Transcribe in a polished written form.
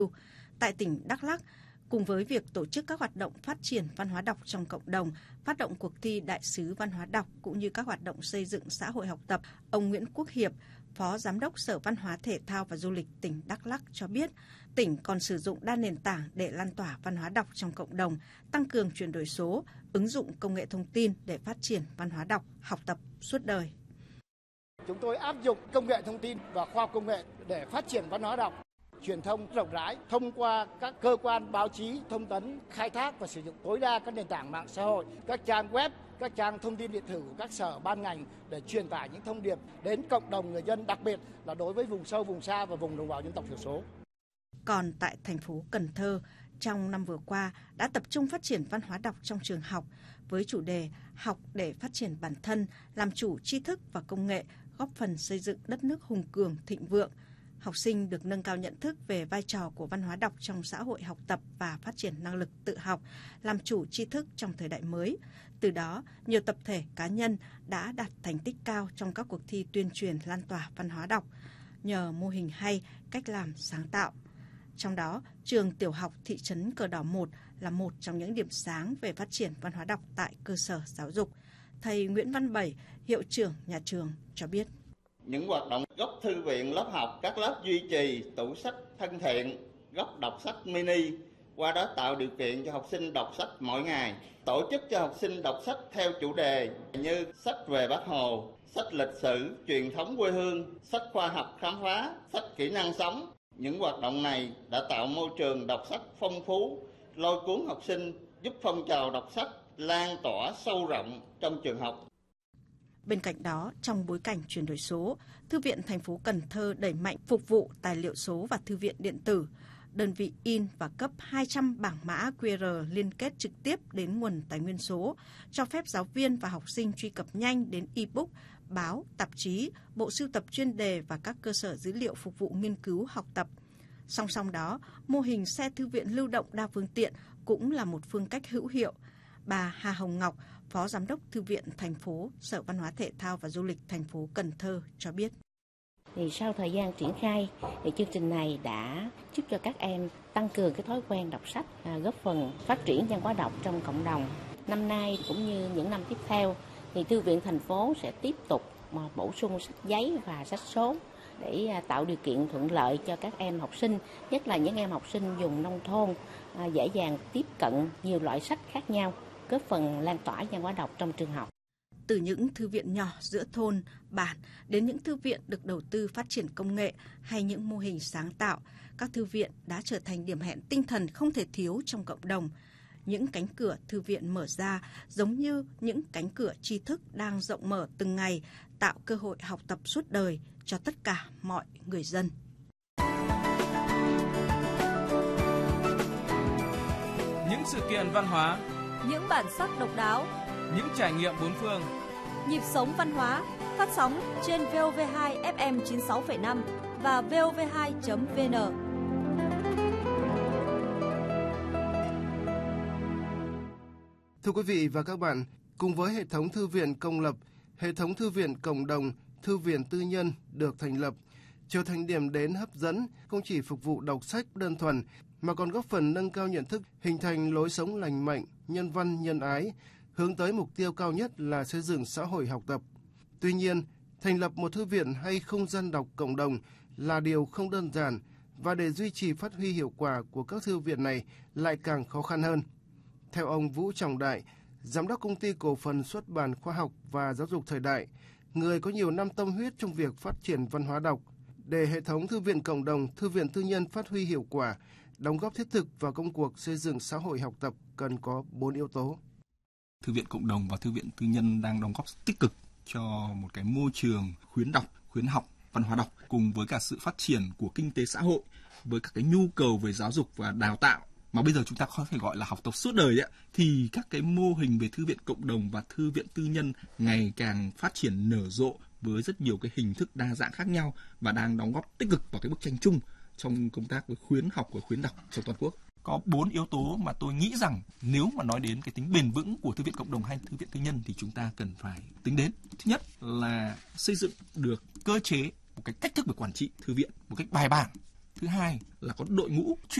Tại tỉnh Đắk Lắk, cùng với việc tổ chức các hoạt động phát triển văn hóa đọc trong cộng đồng, phát động cuộc thi đại sứ văn hóa đọc cũng như các hoạt động xây dựng xã hội học tập, ông Nguyễn Quốc Hiệp, Phó Giám đốc Sở Văn hóa Thể thao và Du lịch tỉnh Đắk Lắk cho biết, tỉnh còn sử dụng đa nền tảng để lan tỏa văn hóa đọc trong cộng đồng, tăng cường chuyển đổi số, ứng dụng công nghệ thông tin để phát triển văn hóa đọc, học tập suốt đời. Chúng tôi áp dụng công nghệ thông tin và khoa học công nghệ để phát triển văn hóa đọc, truyền thông rộng rãi thông qua các cơ quan báo chí, thông tấn, khai thác và sử dụng tối đa các nền tảng mạng xã hội, các trang web, các trang thông tin điện tử của các sở ban ngành để truyền tải những thông điệp đến cộng đồng người dân, đặc biệt là đối với vùng sâu, vùng xa và vùng đồng bào dân tộc thiểu số. Còn tại thành phố Cần Thơ, trong năm vừa qua đã tập trung phát triển văn hóa đọc trong trường học với chủ đề học để phát triển bản thân, làm chủ tri thức và công nghệ, góp phần xây dựng đất nước hùng cường, thịnh vượng. Học sinh được nâng cao nhận thức về vai trò của văn hóa đọc trong xã hội học tập và phát triển năng lực tự học, làm chủ tri thức trong thời đại mới. Từ đó, nhiều tập thể cá nhân đã đạt thành tích cao trong các cuộc thi tuyên truyền lan tỏa văn hóa đọc, nhờ mô hình hay, cách làm sáng tạo. Trong đó, trường tiểu học thị trấn Cờ Đỏ 1 là một trong những điểm sáng về phát triển văn hóa đọc tại cơ sở giáo dục. Thầy Nguyễn Văn Bảy, hiệu trưởng nhà trường cho biết. Những hoạt động góc thư viện lớp học, các lớp duy trì tủ sách thân thiện, góc đọc sách mini, qua đó tạo điều kiện cho học sinh đọc sách mỗi ngày. Tổ chức cho học sinh đọc sách theo chủ đề như sách về Bác Hồ, sách lịch sử, truyền thống quê hương, sách khoa học khám phá, sách kỹ năng sống. Những hoạt động này đã tạo môi trường đọc sách phong phú, lôi cuốn học sinh, giúp phong trào đọc sách lan tỏa sâu rộng trong trường học. Bên cạnh đó, trong bối cảnh chuyển đổi số, Thư viện thành phố Cần Thơ đẩy mạnh phục vụ tài liệu số và thư viện điện tử. Đơn vị in và cấp 200 bảng mã QR liên kết trực tiếp đến nguồn tài nguyên số, cho phép giáo viên và học sinh truy cập nhanh đến e-book, báo, tạp chí, bộ sưu tập chuyên đề và các cơ sở dữ liệu phục vụ nghiên cứu học tập. Song song đó, mô hình xe thư viện lưu động đa phương tiện cũng là một phương cách hữu hiệu. Bà Hà Hồng Ngọc, Phó Giám đốc Thư viện thành phố, Sở Văn hóa Thể thao và Du lịch thành phố Cần Thơ cho biết. Thì sau thời gian triển khai, thì chương trình này đã giúp cho các em tăng cường cái thói quen đọc sách, góp phần phát triển văn hóa đọc trong cộng đồng. Năm nay cũng như những năm tiếp theo, thì Thư viện thành phố sẽ tiếp tục bổ sung sách giấy và sách số để tạo điều kiện thuận lợi cho các em học sinh, nhất là những em học sinh vùng nông thôn, dễ dàng tiếp cận nhiều loại sách khác nhau, góp phần lan tỏa văn hóa đọc trong trường học. Từ những thư viện nhỏ giữa thôn, bản đến những thư viện được đầu tư phát triển công nghệ hay những mô hình sáng tạo, các thư viện đã trở thành điểm hẹn tinh thần không thể thiếu trong cộng đồng. Những cánh cửa thư viện mở ra giống như những cánh cửa tri thức đang rộng mở từng ngày, tạo cơ hội học tập suốt đời cho tất cả mọi người dân. Những sự kiện văn hóa, những bản sắc độc đáo, những trải nghiệm bốn phương. Nhịp sống văn hóa phát sóng trên VOV2 FM 96,5 và VOV2.vn. Thưa quý vị và các bạn, cùng với hệ thống thư viện công lập, hệ thống thư viện cộng đồng, thư viện tư nhân được thành lập, trở thành điểm đến hấp dẫn không chỉ phục vụ đọc sách đơn thuần, mà còn góp phần nâng cao nhận thức, hình thành lối sống lành mạnh, nhân văn, nhân ái, hướng tới mục tiêu cao nhất là xây dựng xã hội học tập. Tuy nhiên, thành lập một thư viện hay không gian đọc cộng đồng là điều không đơn giản, và để duy trì phát huy hiệu quả của các thư viện này lại càng khó khăn hơn. Theo ông Vũ Trọng Đại, Giám đốc Công ty Cổ phần Xuất bản Khoa học và Giáo dục Thời đại, người có nhiều năm tâm huyết trong việc phát triển văn hóa đọc, để hệ thống thư viện cộng đồng, thư viện tư nhân phát huy hiệu quả, đóng góp thiết thực vào công cuộc xây dựng xã hội học tập cần có 4 yếu tố. Thư viện cộng đồng và thư viện tư nhân đang đóng góp tích cực cho một cái môi trường khuyến đọc, khuyến học, văn hóa đọc, cùng với cả sự phát triển của kinh tế xã hội, với các cái nhu cầu về giáo dục và đào tạo mà bây giờ chúng ta có thể gọi là học tập suốt đời ấy, thì các cái mô hình về thư viện cộng đồng và thư viện tư nhân ngày càng phát triển nở rộ với rất nhiều cái hình thức đa dạng khác nhau và đang đóng góp tích cực vào cái bức tranh chung trong công tác với khuyến học và khuyến đọc trong toàn quốc. Có 4 yếu tố mà tôi nghĩ rằng nếu mà nói đến cái tính bền vững của thư viện cộng đồng hay thư viện tư nhân thì chúng ta cần phải tính đến. Thứ nhất là xây dựng được cơ chế, một cái cách thức về quản trị thư viện một cách bài bản, Thứ hai là có đội ngũ chuyên